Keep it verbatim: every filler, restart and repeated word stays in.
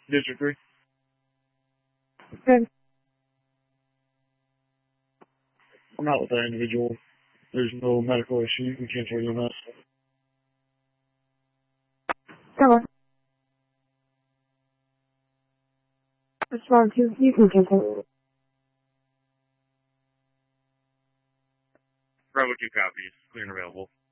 District three. Good. I'm out with that individual. There's no medical issue. You can cancel your E M S. Come on. Respond to, you can cancel. Bravo two copies. Clear and available.